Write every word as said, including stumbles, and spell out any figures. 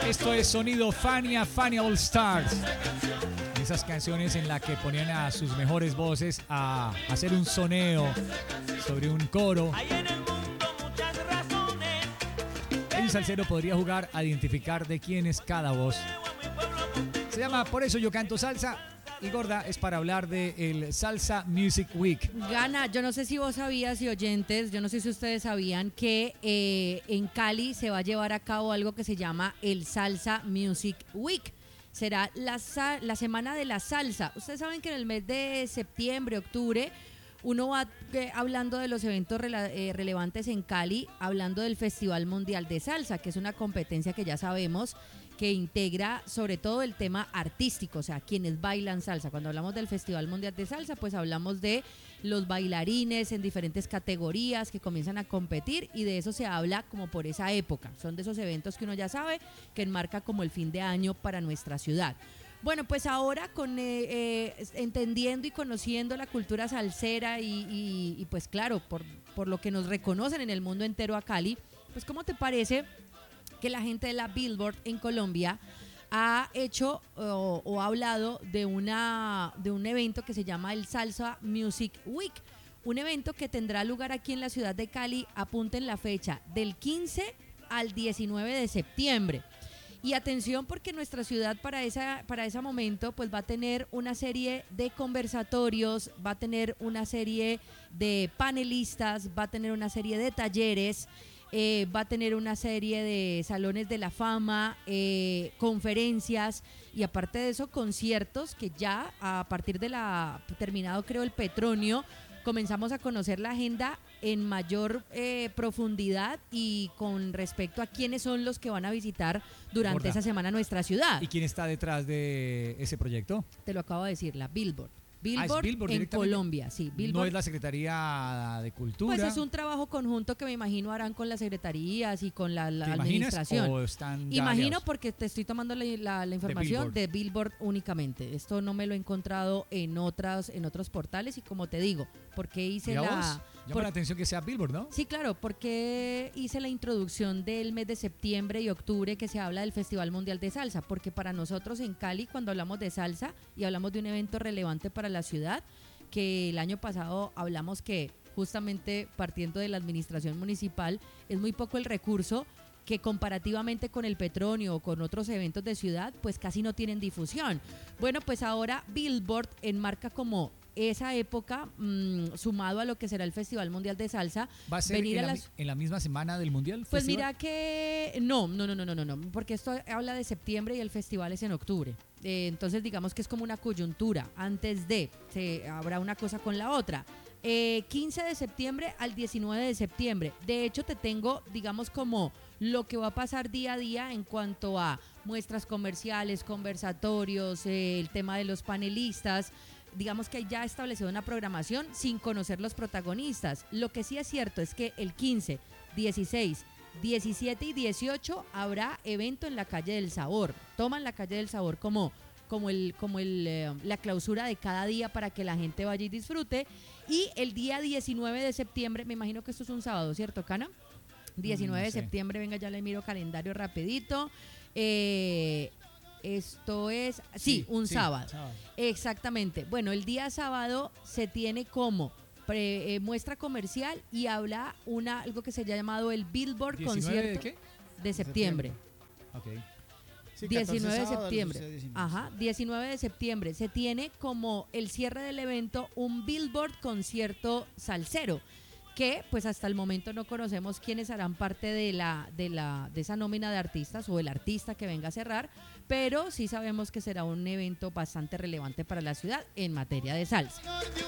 Esto es sonido Fania, Fania All Stars. Esas canciones en las que ponían a sus mejores voces a hacer un soneo sobre un coro. El salsero podría jugar a identificar de quién es cada voz. Se llama Por eso yo canto salsa. Y gorda, es para hablar de el Salsa Music Week. Gana, yo no sé si vos sabías y oyentes, yo no sé si ustedes sabían que eh, en Cali se va a llevar a cabo algo que se llama el Salsa Music Week. Será la, la semana de la salsa. Ustedes saben que en el mes de septiembre, octubre, uno va eh, hablando de los eventos rela, eh, relevantes en Cali, hablando del Festival Mundial de Salsa, que es una competencia que ya sabemos que integra sobre todo el tema artístico, o sea, quienes bailan salsa. Cuando hablamos del Festival Mundial de Salsa, pues hablamos de los bailarines en diferentes categorías que comienzan a competir, y de eso se habla como por esa época. Son de esos eventos que uno ya sabe que enmarca como el fin de año para nuestra ciudad. Bueno, pues ahora con eh, eh, entendiendo y conociendo la cultura salsera y, y, y pues claro, por, por lo que nos reconocen en el mundo entero a Cali, pues ¿cómo te parece que la gente de la Billboard en Colombia ha hecho o, o ha hablado de, una, de un evento que se llama el Salsa Music Week? Un evento que tendrá lugar aquí en la ciudad de Cali, apunten la fecha, del quince al diecinueve de septiembre. Y atención, porque nuestra ciudad para, esa, para ese momento pues va a tener una serie de conversatorios, va a tener una serie de panelistas, va a tener una serie de talleres, eh, va a tener una serie de salones de la fama, eh, conferencias y aparte de eso conciertos que ya a partir de la terminado creo el Petronio comenzamos a conocer la agenda en mayor eh, profundidad y con respecto a quiénes son los que van a visitar durante Gorda. esa semana nuestra ciudad. ¿Y quién está detrás de ese proyecto? Te lo acabo de decir, la Billboard. Billboard, ah, ¿es Billboard en Colombia, sí. Billboard. No es la Secretaría de Cultura. Pues es un trabajo conjunto que me imagino harán con las secretarías y con la, la ¿Te administración. O están ya Imagino aliados? porque te estoy tomando la, la, la información de Billboard. de Billboard únicamente. Esto no me lo he encontrado en otras en otros portales y como te digo, porque hice ¿Y a la vos? Llama por, la atención que sea Billboard, ¿no? Sí, claro, porque hice la introducción del mes de septiembre y octubre que se habla del Festival Mundial de Salsa, porque para nosotros en Cali, cuando hablamos de salsa y hablamos de un evento relevante para la ciudad, que el año pasado hablamos que justamente partiendo de la administración municipal es muy poco el recurso, que comparativamente con el Petronio o con otros eventos de ciudad, pues casi no tienen difusión. Bueno, pues ahora Billboard enmarca como esa época, mmm, sumado a lo que será el Festival Mundial de Salsa. ¿Va a ser venir en, a la, las... en la misma semana del Mundial? Pues festival? mira que no, no, no, no, no, no, no, porque esto habla de septiembre y el festival es en octubre. Eh, entonces digamos que es como una coyuntura. Antes de, se, habrá una cosa con la otra. Eh, quince de septiembre al diecinueve de septiembre. De hecho te tengo, digamos, como lo que va a pasar día a día en cuanto a muestras comerciales, conversatorios, eh, el tema de los panelistas. Digamos que ya ha establecido una programación sin conocer los protagonistas. Lo que sí es cierto es que el quince, dieciséis, diecisiete y dieciocho habrá evento en la Calle del Sabor. Toman la Calle del Sabor como, como, el, como el, eh, la clausura de cada día para que la gente vaya y disfrute. Y el día diecinueve de septiembre, me imagino que esto es un sábado, ¿cierto, Cana? diecinueve no sé. de septiembre, venga, ya le miro calendario rapidito. Eh... Esto es, sí, sí un sí, sábado. sábado. Exactamente. Bueno, el día sábado se tiene como pre, eh, muestra comercial y habla una algo que se ha llamado el Billboard Concierto ¿de qué? de septiembre. Okay. Sí, diecinueve de sábado, septiembre. diecinueve. Ajá, diecinueve de septiembre. Se tiene como el cierre del evento un Billboard Concierto Salsero, que pues hasta el momento no conocemos quiénes harán parte de la de la de esa nómina de artistas o el artista que venga a cerrar, pero sí sabemos que será un evento bastante relevante para la ciudad en materia de salsa.